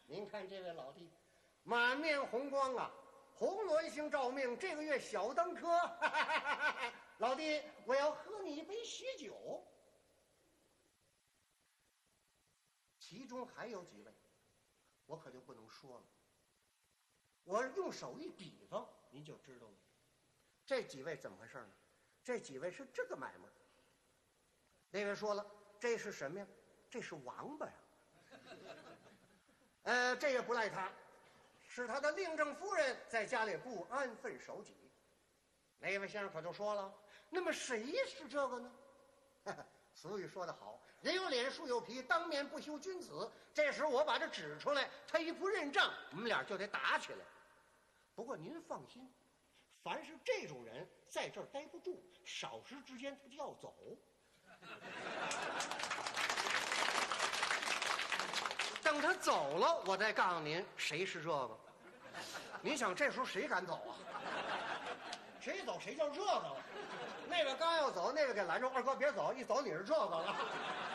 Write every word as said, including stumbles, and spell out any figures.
您看这位老弟，满面红光啊，红鸾星照命，这个月小登科。老弟，我要喝你一杯喜酒。其中还有几位，我可就不能说了。我用手一比方，您就知道了。这几位怎么回事呢？这几位是这个买卖。那位说了，这是什么呀？这是王八呀。呃，这也不赖他，是他的令正夫人在家里不安分守己。那位先生可就说了，那么谁是这个呢？俗语说得好，人有脸树有皮，当面不修君子。这时我把这指出来，他一不认账，我们俩就得打起来。不过您放心，凡是这种人在这儿待不住，少时之间他就要走。等他走了，我再告诉您谁是这个。您想这时候谁敢走啊？谁走谁叫这个了。那个刚要走，那个给拦住，二哥别走，一走你是这个了。